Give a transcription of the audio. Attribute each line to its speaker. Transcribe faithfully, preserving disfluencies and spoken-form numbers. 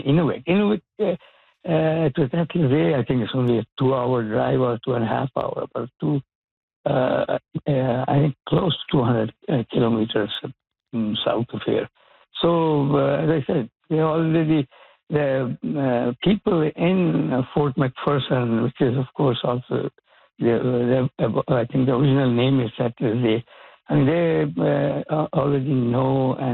Speaker 1: Inuvik. Inuvik, uh, uh, to Tatler Bay, I think it's only a two-hour drive or two and a half hour, but two, uh, uh, I think close to two hundred uh, kilometers um, south of here. So, uh, as I said, they already the uh, people in uh, Fort McPherson, which is of course also the, the I think the original name is Settlers Bay. I mean, they uh, already know and